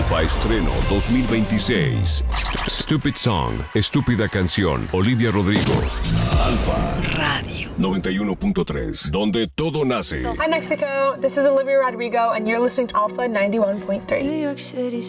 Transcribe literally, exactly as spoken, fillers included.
Alfa Estreno dos mil veintiséis. Stupid Song, Estúpida Canción, Olivia Rodrigo. Alfa Radio noventa y uno punto tres, donde todo nace. Hi Mexico, this is Olivia Rodrigo and you're listening to Alpha ninety-one point three. New York City.